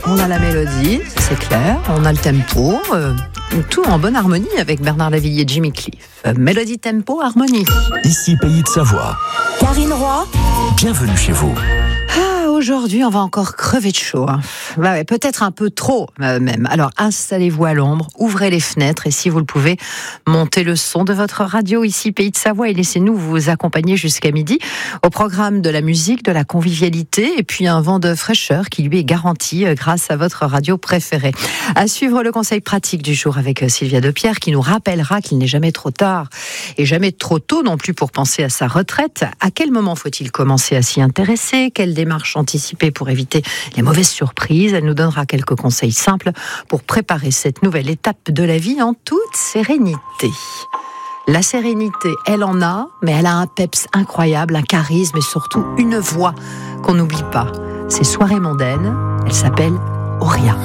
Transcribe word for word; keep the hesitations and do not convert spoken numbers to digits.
On a la mélodie, c'est clair, on a le tempo, euh, tout en bonne harmonie avec Bernard Lavilliers et Jimmy Cliff. Euh, mélodie, tempo, harmonie. Ici Pays de Savoie. Karine Roy. Bienvenue chez vous. Ah, aujourd'hui, on va encore crever de chaud. Hein. Bah ouais, peut-être un peu trop euh, même. Alors, installez-vous à l'ombre, ouvrez les fenêtres et si vous le pouvez, montez le son de votre radio ici, Pays de Savoie, et laissez-nous vous accompagner jusqu'à midi au programme de la musique, de la convivialité et puis un vent de fraîcheur qui lui est garanti euh, grâce à votre radio préférée. À suivre le conseil pratique du jour avec euh, Sylvia Depierre qui nous rappellera qu'il n'est jamais trop tard et jamais trop tôt non plus pour penser à sa retraite. À quel moment faut-il commencer à s'y intéresser ? Quelle démarche anticiper pour éviter les mauvaises surprises? Elle nous donnera quelques conseils simples pour préparer cette nouvelle étape de la vie en toute sérénité. La sérénité, elle en a, mais elle a un peps incroyable, un charisme et surtout une voix qu'on n'oublie pas. Ces soirées mondaines, elle s'appelle Auria.